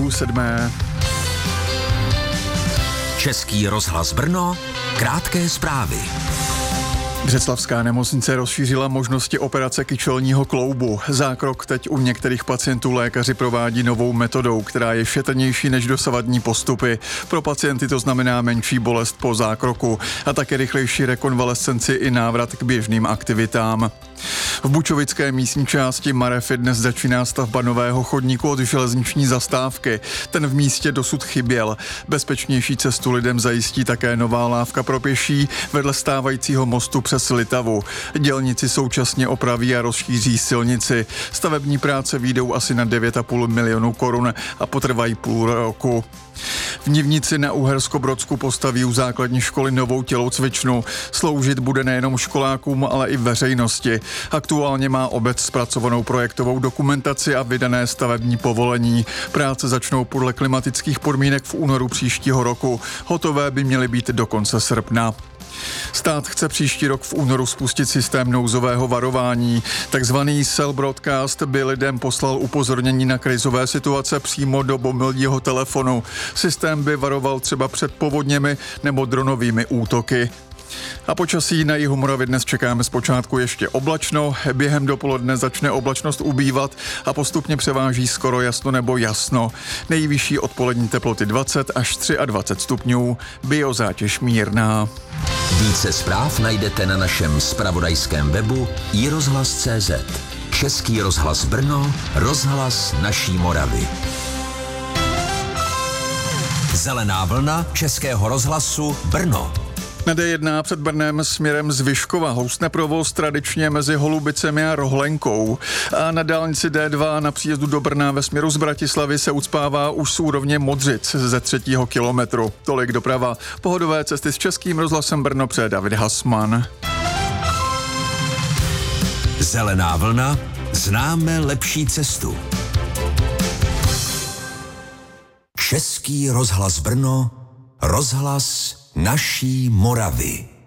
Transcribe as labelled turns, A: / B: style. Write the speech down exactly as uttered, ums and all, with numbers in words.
A: půl sedmé.
B: Český rozhlas Brno, krátké zprávy.
A: Břeclavská nemocnice rozšířila možnosti operace kyčelního kloubu. Zákrok teď u některých pacientů lékaři provádí novou metodou, která je šetrnější než dosavadní postupy. Pro pacienty to znamená menší bolest po zákroku a také rychlejší rekonvalescenci i návrat k běžným aktivitám. V bučovické místní části Marefy dnes začíná stavba nového chodníku od železniční zastávky. Ten v místě dosud chyběl. Bezpečnější cestu lidem zajistí také nová lávka pro pěší vedle stávajícího mostu přes Litavu. Dělníci současně opraví a rozšíří silnici. Stavební práce vyjdou asi na devět a půl milionu korun a potrvají půl roku. V Nivnici na Uherskobrodsku postaví u základní školy novou tělocvičnu. Sloužit bude nejenom školákům, ale i veřejnosti. Aktuálně má obec zpracovanou projektovou dokumentaci a vydané stavební povolení. Práce začnou podle klimatických podmínek v únoru příštího roku. Hotové by měly být do konce srpna. Stát chce příští rok v únoru spustit systém nouzového varování. Takzvaný cell broadcast by lidem poslal upozornění na krizové situace přímo do mobilního telefonu. Systém by varoval třeba před povodněmi nebo dronovými útoky. A počasí na jihu Moravy dnes čekáme zpočátku ještě oblačno, během dopoledne začne oblačnost ubývat a postupně převáží skoro jasno nebo jasno. Nejvyšší odpolední teploty dvacet až dvacet tři stupňů, biozátěž mírná.
B: Více zpráv najdete na našem zpravodajském webu i rozhlas tečka cé zet. Český rozhlas Brno, rozhlas naší Moravy. Zelená vlna Českého rozhlasu Brno.
A: Na dé jedna před Brnem směrem z Vyškova houstne provoz tradičně mezi Holubicemi a Rohlenkou. A na dálnici dé dva na příjezdu do Brna ve směru z Bratislavy se ucpává už z úrovně Modřic ze třetího kilometru. Tolik doprava. Pohodové cesty s Českým rozhlasem Brno přeje David Hasman.
B: Zelená vlna, známe lepší cestu. Český rozhlas Brno, rozhlas naší Moravy.